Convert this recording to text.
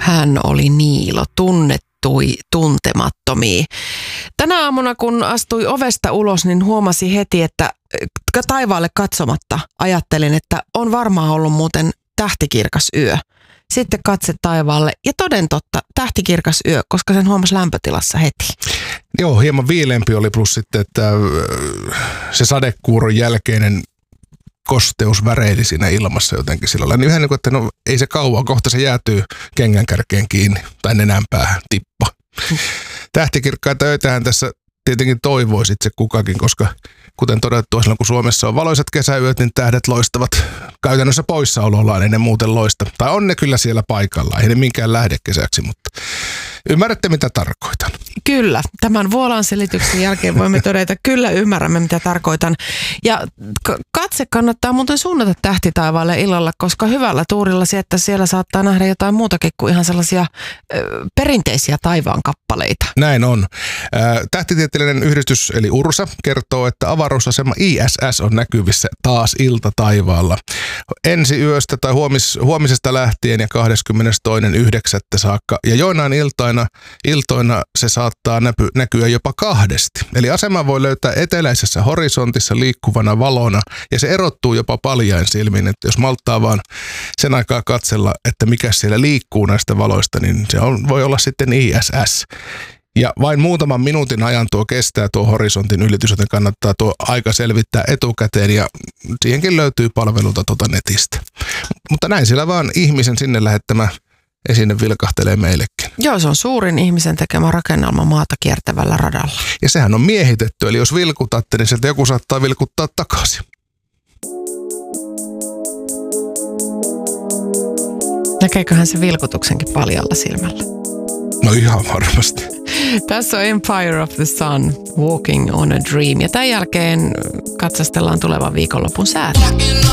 Hän oli Niilo, tunnettui tuntemattomia. Tänä aamuna, kun astui ovesta ulos, niin huomasi heti, että taivaalle katsomatta ajattelin, että on varmaan ollut muuten tähtikirkas yö. Sitten katse taivaalle ja toden totta, tähtikirkas yö, koska sen huomasi lämpötilassa heti. Joo, hieman viileämpi oli, plus sitten, että se sadekuuron jälkeinen kosteus väreili siinä ilmassa jotenkin sillä lailla. Niin yhden niin kuin, että no ei se kauan, kohta se jäätyy kengänkärkeen kiinni tai nenänpäähän tippa. Tähtikirkkaita öitähän tässä tietenkin toivoisi itse kukakin, koska kuten todettua, silloin kun Suomessa on valoisat kesäyöt, niin tähdet loistavat käytännössä poissaolollaan, ei ne muuten loista. Tai on ne kyllä siellä paikallaan, ei ne minkään lähde kesäksi, mutta ymmärrätte mitä tarkoitan. Kyllä, tämän Vuolan selityksen jälkeen voimme todeta, kyllä ymmärrämme mitä tarkoitan. Ja katse kannattaa muuten suunnata tähtitaivaalle illalla, koska hyvällä tuurilla se, että siellä saattaa nähdä jotain muutakin kuin ihan sellaisia perinteisiä taivaan kappaleita. Näin on. Tähtitieteellinen yhdistys eli URSA kertoo, että avaruusasema ISS on näkyvissä taas iltataivaalla. Ensi yöstä tai huomisesta lähtien ja 22.9. saakka ja joinain iltoina se saattaa näkyä jopa kahdesti. Eli asema voi löytää eteläisessä horisontissa liikkuvana valona ja se erottuu jopa paljain silmin, että jos malttaa vaan sen aikaa katsella, että mikä siellä liikkuu näistä valoista, niin se voi olla sitten ISS. Ja vain muutaman minuutin ajan kestää tuo horisontin ylitys, joten kannattaa tuo aika selvittää etukäteen ja siihenkin löytyy palveluita netistä. Mutta näin sillä vaan ihmisen sinne lähettämä esine vilkahtelee meillekin. Joo, se on suurin ihmisen tekemä rakennelma maata kiertävällä radalla. Ja sehän on miehitetty, eli jos vilkutatte, niin sieltä joku saattaa vilkuttaa takaisin. Näkeeköhän se vilkutuksenkin paljalla silmällä? No ihan varmasti. Tässä on Empire of the Sun, Walking on a Dream. Ja tämän jälkeen katsastellaan tulevan viikonlopun säätä.